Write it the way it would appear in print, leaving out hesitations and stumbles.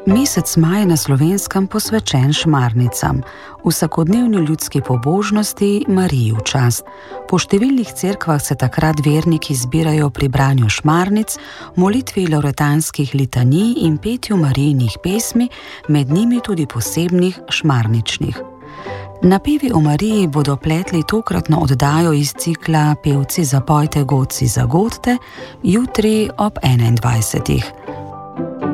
Mesec maj na Slovenskem posvečen šmarnicam, vsakodnevni ljudski pobožnosti Mariji v čast. Po številnih cerkvah se takrat verniki zbirajo pri branju šmarnic, molitvi lavretanskih litanij in petju Marijinih pesmi, med njimi tudi posebnih šmarničnih. Napevi o Mariji bodo pletli tokratno oddajo iz cikla Pevci zapojte, godci zagodte, jutri ob 21.